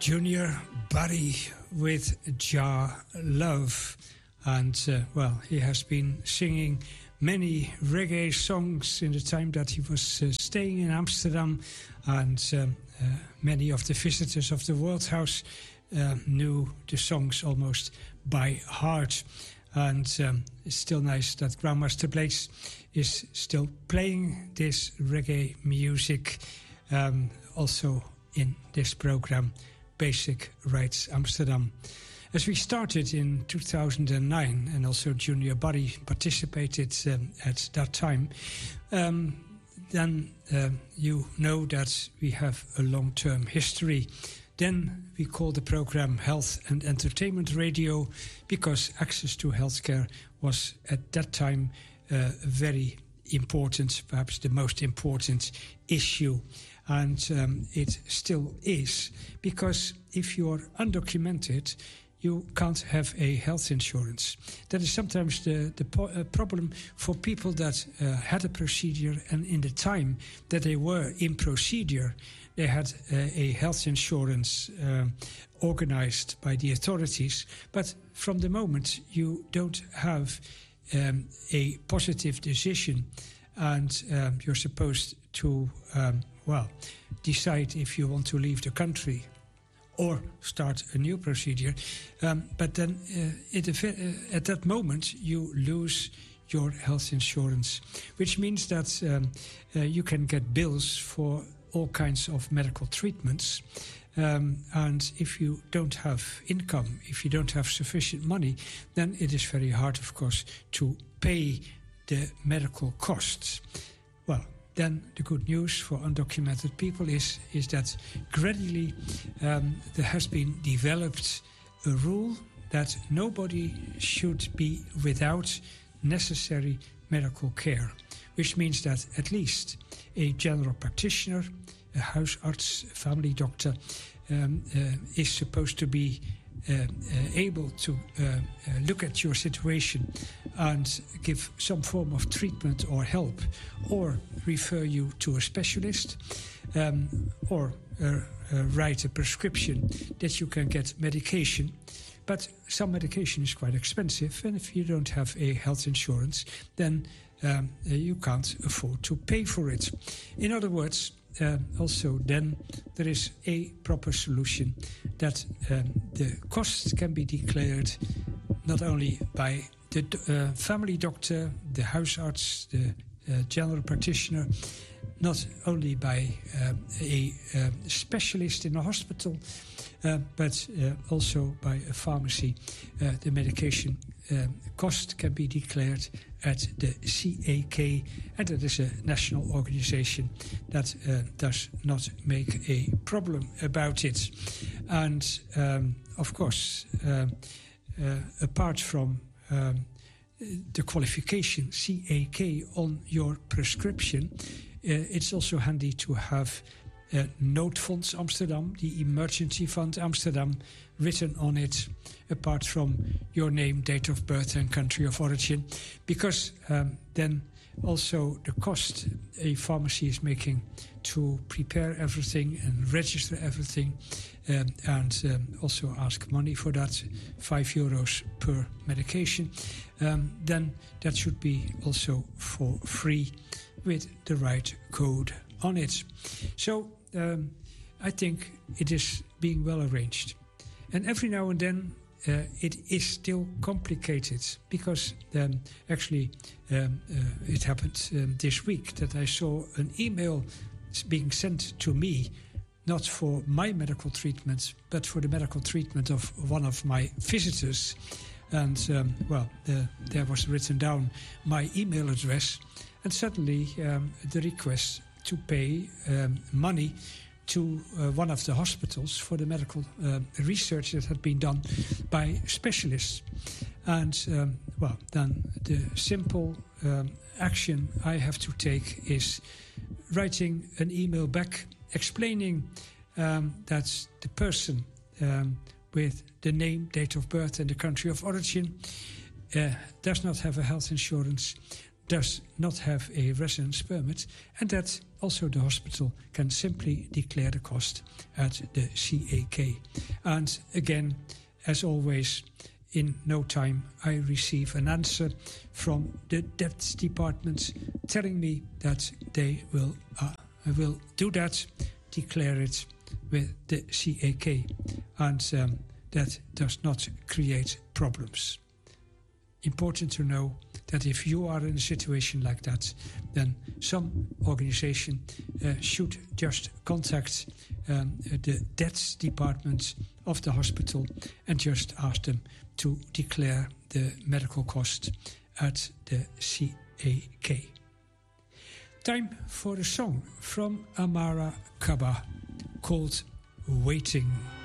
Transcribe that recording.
Junior Barry with Jah Love. And, well, he has been singing many reggae songs in the time that he was staying in Amsterdam. And many of the visitors of the World House knew the songs almost by heart. And it's still nice that Grandmaster Blaze is still playing this reggae music also in this program, Basic Rights Amsterdam. As we started in 2009, and also Junior Barry participated at that time, then you know that we have a long-term history. Then we called the program Health and Entertainment Radio because access to healthcare was at that time very important, perhaps the most important issue. And it still is, because if you're undocumented, you can't have a health insurance. That is sometimes the problem for people that had a procedure, and in the time that they were in procedure, they had a health insurance organized by the authorities. But from the moment you don't have a positive decision, and you're supposed to, decide if you want to leave the country or start a new procedure. But then at that moment, you lose your health insurance, which means that you can get bills for all kinds of medical treatments. And if you don't have income, if you don't have sufficient money, then it is very hard, of course, to pay the medical costs. Well, then the good news for undocumented people is that gradually there has been developed a rule that nobody should be without necessary medical care, which means that at least a general practitioner, a huisarts, a family doctor, is supposed to be able to look at your situation and give some form of treatment or help, or refer you to a specialist, or write a prescription that you can get medication. But some medication is quite expensive, and if you don't have a health insurance, then you can't afford to pay for it. In other words, also then there is a proper solution that the costs can be declared not only by the family doctor, the huisarts, the general practitioner, not only by a specialist in a hospital, but also by a pharmacy. The medication cost can be declared at the CAK, and that is a national organization that does not make a problem about it. And of course, apart from the qualification CAK on your prescription, it's also handy to have Noodfonds Amsterdam, the Emergency Fund Amsterdam, written on it, apart from your name, date of birth and country of origin, because then also the cost a pharmacy is making to prepare everything and register everything, and also ask money for that, €5 per medication, then that should be also for free with the right code on it. So I think it is being well arranged. And every now and then it is still complicated, because actually it happened this week that I saw an email being sent to me, not for my medical treatment, but for the medical treatment of one of my visitors. And there was written down my email address, and suddenly the request to pay money to one of the hospitals for the medical research that had been done by specialists. And then the simple action I have to take is writing an email back explaining that the person with the name, date of birth and the country of origin does not have a health insurance, does not have a residence permit, and that also the hospital can simply declare the cost at the CAK. And again, as always, in no time I receive an answer from the debts department telling me that they will do that, declare it with the CAK, and that does not create problems. Important to know that if you are in a situation like that, then some organization should just contact the debts department of the hospital and just ask them to declare the medical cost at the CAK. Time for a song from Amara Kaba called Waiting.